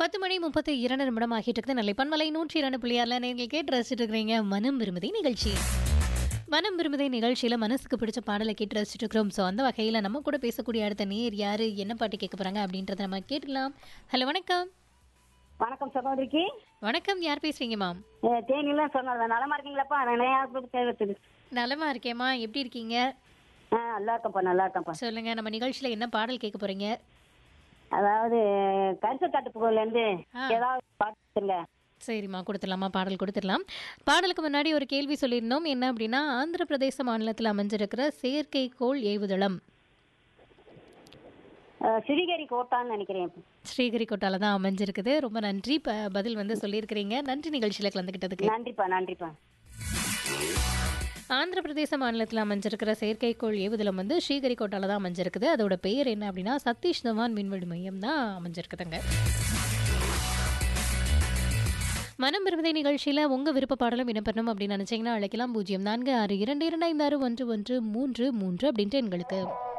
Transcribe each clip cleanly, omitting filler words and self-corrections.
10:32 ஆகிட்டு இருக்குது. நெல்லை பண்பலை 102.6 நீங்கள் கேட்டு ரசிச்சுட்டு இருக்கிறீங்க மனம் விரும்புதே நிகழ்ச்சி. மனம் விரும்புதே நிகழ்ச்சியில் மனசுக்கு பிடிச்ச பாடலை கேட்டு ரசிச்சுட்டு இருக்கிறோம். ஸோ அந்த வகையில் நம்ம கூட பேசக்கூடிய அடுத்த நேர் யார், என்ன பாட்டு கேட்க போகிறாங்க அப்படின்றத நம்ம கேட்டுக்கலாம். ஹலோ, வணக்கம். வணக்கம் சகோதரிக்கு. வணக்கம், யார் பேசுறீங்க மேம்? தேனில சொன்னது நலமா இருக்கீங்களாப்பா? கேட்குது. நலமா இருக்கேம்மா, எப்படி இருக்கீங்க? நல்லா இருக்கப்பா, நல்லா இருக்கப்பா. சொல்லுங்க, நம்ம நிகழ்ச்சியில் என்ன பாடல் கேட்க போறீங்க? அதாவது கரிசக்காட்டு புகழ்ல இருந்து ஏதாவது பாட்டுங்க. சரிம்மா, கொடுத்துடலாமா? பாடல் கொடுத்துடலாம். பாடலுக்கு முன்னாடி ஒரு கேள்வி சொல்லியிருந்தோம். என்ன அப்படின்னா, ஆந்திர பிரதேச மாநிலத்தில் அமைஞ்சிருக்கிற செயற்கைக்கோள் ஏவுதளம் ஸ்ரீஹரி கோட்டான்னு நினைக்கிறேன். ஸ்ரீஹரிகோட்டால தான் அமைஞ்சிருக்குது. ரொம்ப நன்றி. பதில் வந்து சொல்லியிருக்கிறீங்க. நன்றி நிகழ்ச்சியில் கலந்துக்கிட்டதுக்கு. நன்றிப்பா, நன்றிப்பா. ஆந்திர பிரதேச மாநிலத்தில் அமைஞ்சிருக்கிற செயற்கைக்கோள் ஏவுதளம் வந்து ஸ்ரீஹரிகோட்டால தான் அமைஞ்சிருக்குது. அதோட பெயர் என்ன அப்படின்னா சதீஷ் தவான் விண்வெளி மையம் தான் அமைஞ்சிருக்குதுங்க. மனம் விரும்புதே நிகழ்ச்சியில் உங்கள் விருப்ப பாடலும் விண்ணப்பணும் அப்படின்னு நினச்சிங்கன்னா அழைக்கலாம். 0462256113 அப்படின்ட்டு எங்களுக்கு.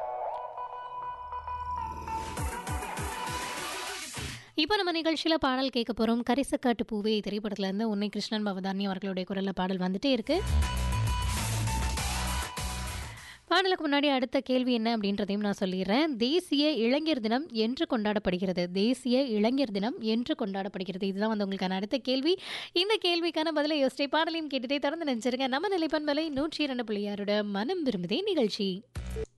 இப்போ நம்ம நிகழ்ச்சியில் பாடல் கேட்க போகிறோம். கரிசக்காட்டு பூவே திரைப்படத்தில் இருந்து உன்னை கிருஷ்ணன் பவதானி அவர்களுடைய குரலில் பாடல் வந்துட்டே இருக்கு. பாடலுக்கு முன்னாடி அடுத்த கேள்வி என்ன அப்படின்றதையும் நான் சொல்லிடுறேன். தேசிய இளைஞர் தினம் என்று கொண்டாடப்படுகிறது. தேசிய இளைஞர் தினம் என்று கொண்டாடப்படுகிறது. இதுதான் வந்து உங்களுக்கான அடுத்த கேள்வி. இந்த கேள்விக்கான பதிலை யோசிச்சை பாடலையும் கேட்டுட்டே தொடர்ந்து நினைச்சிருங்க. நம்ம நிலைப்பண்பலை 102.6 மனம் விரும்புதே நிகழ்ச்சி.